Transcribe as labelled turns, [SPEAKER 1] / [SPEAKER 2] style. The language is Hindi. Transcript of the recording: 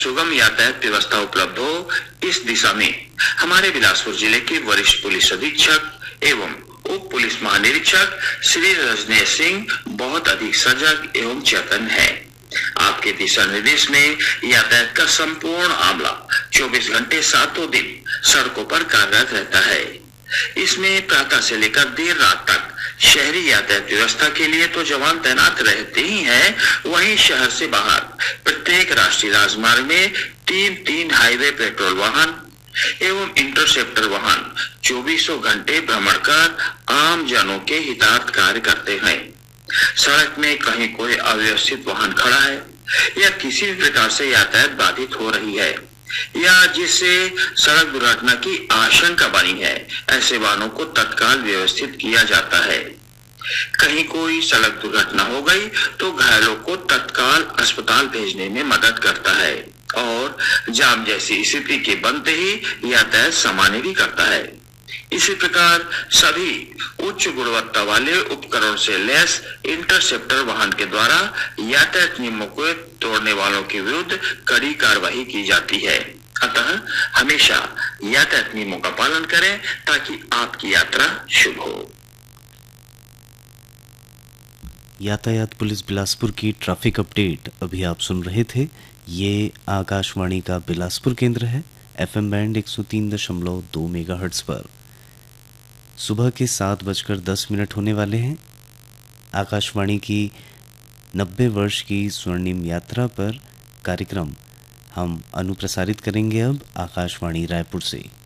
[SPEAKER 1] सुगम यातायात व्यवस्था उपलब्ध हो, इस दिशा में हमारे बिलासपुर जिले के वरिष्ठ पुलिस अधीक्षक एवं उप पुलिस महानिरीक्षक श्री रजनेश सिंह बहुत अधिक सजग एवं चेतन है। आपके दिशा निर्देश में यातायात का संपूर्ण आमला 24 घंटे 7 दिन सड़कों पर कार्यरत रहता है। इसमें प्रातः से लेकर देर रात तक शहरी यातायात व्यवस्था के लिए तो जवान तैनात रहते ही हैं, वहीं शहर से बाहर प्रत्येक राष्ट्रीय राजमार्ग में 3 हाईवे पेट्रोल वाहन एवं इंटरसेप्टर वाहन 24 घंटे भ्रमण कर आम जनों के हितार्थ कार्य करते हैं। सड़क में कहीं कोई अव्यवस्थित वाहन खड़ा है या किसी भी प्रकार से यातायात बाधित हो रही है या जिससे सड़क दुर्घटना की आशंका बनी है, ऐसे वाहनों को तत्काल व्यवस्थित किया जाता है। कहीं कोई सड़क दुर्घटना हो गई तो घायलों को तत्काल अस्पताल भेजने में मदद करता है और जाम जैसी स्थिति के बनते ही यातायात सामान्य भी करता है। इसी प्रकार सभी उच्च गुणवत्ता वाले उपकरण से लैस इंटरसेप्टर वाहन के द्वारा यातायात नियमों को तोड़ने वालों के विरुद्ध कड़ी कार्रवाई की जाती है। अतः हमेशा यातायात नियमों का पालन करें ताकि आपकी यात्रा शुभ हो।
[SPEAKER 2] यातायात पुलिस बिलासपुर की ट्रैफिक अपडेट अभी आप सुन रहे थे। ये आकाशवाणी का बिलासपुर केंद्र है, FM बैंड 103.2 मेगाहर्ट्ज पर। सुबह के 7:10 होने वाले हैं। आकाशवाणी की 90 वर्ष की स्वर्णिम यात्रा पर कार्यक्रम हम अनुप्रसारित करेंगे अब आकाशवाणी रायपुर से।